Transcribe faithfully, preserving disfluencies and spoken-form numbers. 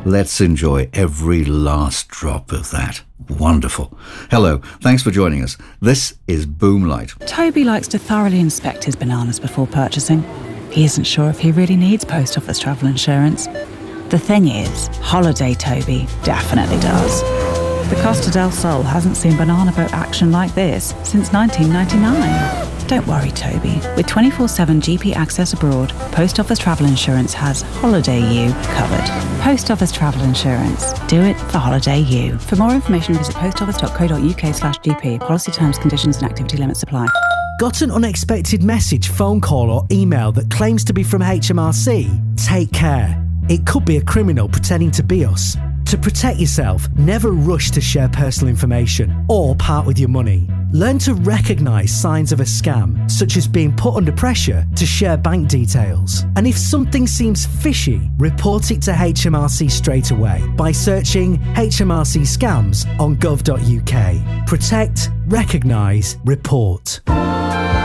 Let's enjoy every last drop of that. Wonderful. Hello, thanks for joining us. This is Boomlight. Toby likes to thoroughly inspect his bananas before purchasing. He isn't sure if he really needs post office travel insurance. The thing is, Holiday Toby definitely does. The Costa del Sol hasn't seen banana boat action like this since nineteen ninety-nine. Don't worry, Toby. With twenty-four seven G P access abroad, Post Office Travel Insurance has Holiday U covered. Post Office Travel Insurance. Do it for Holiday U. For more information, visit postoffice.co.uk slash GP. Policy terms, conditions and activity limits apply. Got an unexpected message, phone call or email that claims to be from H M R C? Take care. It could be a criminal pretending to be us. To protect yourself, never rush to share personal information or part with your money. Learn to recognise signs of a scam, such as being put under pressure to share bank details. And if something seems fishy, report it to H M R C straight away by searching H M R C scams on gov dot U K. Protect, recognise, report.